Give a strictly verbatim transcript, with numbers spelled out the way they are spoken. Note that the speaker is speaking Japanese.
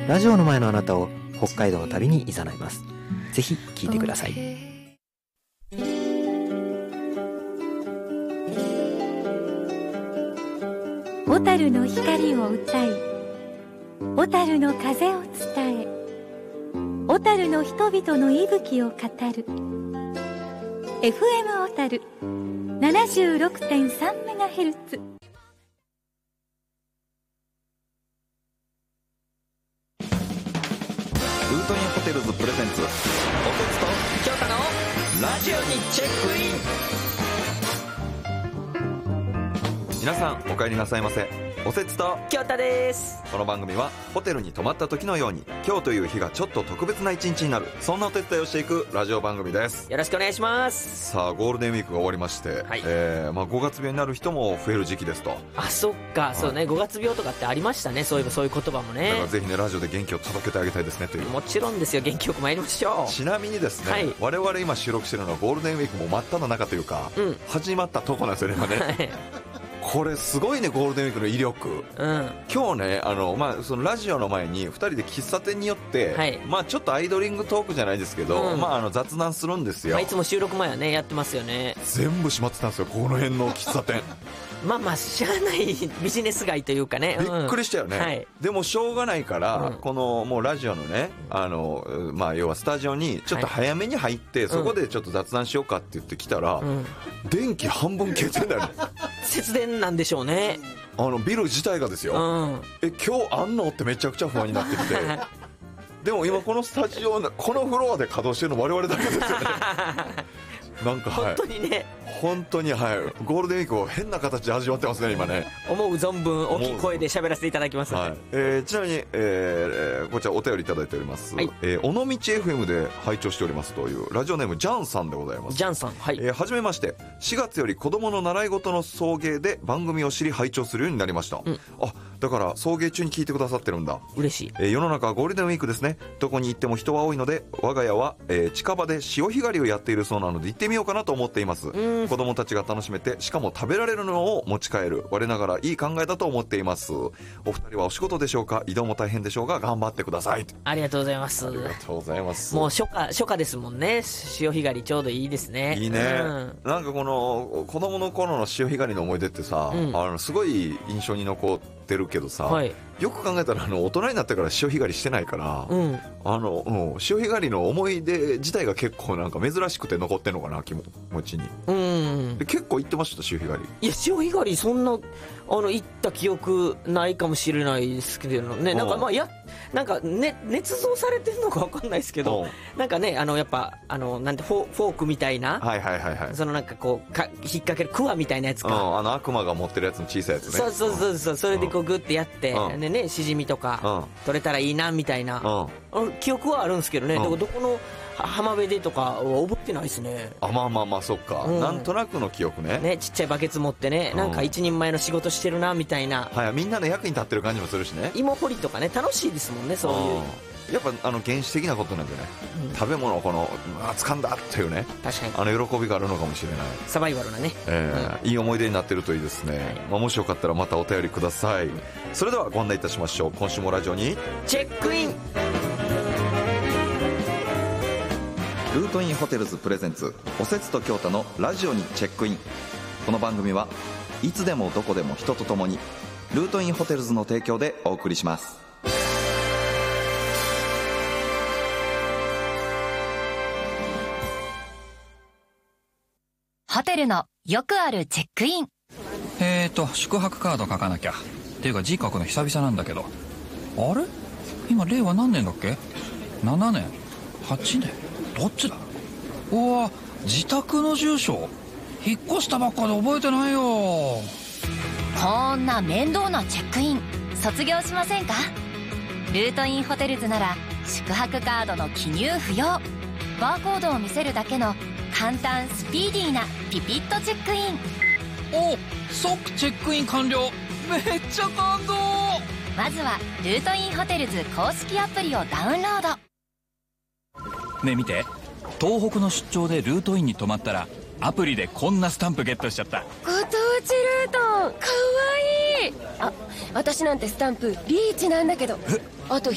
ラジオの前のあなたを北海道の旅に誘います。ぜひ聞いてください。 小樽の光を歌い、小樽の風を伝え、小樽の人々の息吹を語る エフエム 小樽 ななじゅうろくてんさんメガヘルツ。ルートインホテルズプレゼンツ、おてつと京太のラジオにチェックイン。皆さんお帰りなさいませ。おせつと京太です。 この番組はホテルに泊まった時のように今日という日がちょっと特別な一日になる、そんなお手伝いをしていくラジオ番組です。 よろしくお願いします。 さあゴールデンウィークが終わりまして、はい、えーまあ、ごがつ病になる人も増える時期ですと。 あ、そっか、はい、そうね、ごがつ病とかってありましたね。そういえばそういう言葉もね。 だからぜひねラジオで元気を届けてあげたいですねという。 もちろんですよ、元気よく参りましょう。 ちなみにですね、はい、我々今収録してるのはゴールデンウィークも真っ只中というか、うん、始まったとこなんですよね今ね、はいこれすごいね、ゴールデンウィークの威力、うん、今日ねあの、まあ、そのラジオの前にふたりで喫茶店によって、はいまあ、ちょっとアイドリングトークじゃないですけど、うんまあ、あの雑談するんですよ、 まあ、いつも収録前はねやってますよね。 全部閉まってたんですよこの辺の喫茶店まあまあしゃあないビジネス街というかね、 びっくりしたよね、うんはい、でもしょうがないから、うん、このもうラジオのねあの、まあ、要はスタジオにちょっと早めに入って、はい、そこでちょっと雑談しようかって言ってきたら、うん、電気半分消えてんだよね節電なんでしょうね。 あのビル自体がですよ、うん、え今日あんのってめちゃくちゃ不安になってきてでも今このスタジオこのフロアで稼働してるの我々だけですよねなんか、はい、 本当にね本当にはいゴールデンウィークを変な形で味わってますね今ね。 思う存分大きい声で喋らせていただきます、はいえー、ちなみに、えー、こちらお便りいただいております、はいえー、尾道 エフエム で拝聴しておりますというラジオネームジャンさんでございます。 ジャンさん、はいえー、はじめまして。しがつより子供の習い事の送迎で番組を知り拝聴するようになりました、うん、あだから送迎中に聞いてくださってるんだ。 嬉しい、 えー、世の中はゴールデンウィークですね。どこに行っても人は多いので我が家は、えー、近場で潮干狩りをやっているそうなので行ってみようかなと思っています。子供たちが楽しめてしかも食べられるのを持ち帰る我ながらいい考えだと思っています。お二人はお仕事でしょうか。移動も大変でしょうが頑張ってください。 ありがとうございます。 ありがとうございます。 もう初夏初夏ですもんね。潮干狩りちょうどいいですね。 いいね、うん、なんかこの子供の頃の潮干狩りの思い出ってさ、うん、あのすごい印象に残ってるけどさ、はい、よく考えたらあの大人になってから潮干狩りしてないから、うん、あの、うん、潮干狩りの思い出自体が結構なんか珍しくて残ってんのかな気持ちに、うん、で結構行ってました潮干狩り。 いや潮干狩りそんなあの行った記憶ないかもしれないですけどね。なんかまあやなんか、ね、捏造されてるのか分かんないですけど、なんかねあのやっぱあのなんてフォ、フォークみたいな、はいはいはいはい、そのなんかこうか引っ掛けるクワみたいなやつか、 あの悪魔が持ってるやつの小さいやつね。 そうそうそうそう、それでこうグッてやって、うん、でねしじみとか取れたらいいなみたいな、うん、記憶はあるんですけどね、うん、だからどこの浜辺でとかは覚えてないですね。 あまあまあまあそっか、うん、なんとなくの記憶ね。 ねちっちゃいバケツ持ってね、うん、なんか一人前の仕事してるなみたいな、 はい、みんなの役に立ってる感じもするしね。 芋掘りとかね楽しいですもんねそういう、 うん、やっぱあの原始的なことなんじゃない、うん、食べ物をこのあ掴んだっていうね、 確かにあの喜びがあるのかもしれない。 サバイバルなね、 えーうん、いい思い出になってるといいですね、はいまあ、もしよかったらまたお便りください、うん、それではご案内いたしましょう。今週もラジオにチェックイン。 ルートインホテルズプレゼンツおせつと京太のラジオにチェックイン。この番組はいつでもどこでも人と共にルートインホテルズの提供でお送りします。 ホテルのよくあるチェックイン。 えーと宿泊カード書かなきゃ。っていうか字書くの久々なんだけど、あれ今令和何年だっけ。ななねんはちねんどっちだ。うわ自宅の住所引っ越したばっかで覚えてないよ。 こんな面倒なチェックイン卒業しませんか。ルートインホテルズなら宿泊カードの記入不要、バーコードを見せるだけの簡単スピーディーなピピッとチェックイン。 お即チェックイン完了。めっちゃ感動。 まずはルートインホテルズ公式アプリをダウンロード。 ねえ見て、東北の出張でルートインに泊まったらアプリでこんなスタンプゲットしちゃった。 ご当地ルートかわいい。あ、私なんてスタンプリーチなんだけど、あと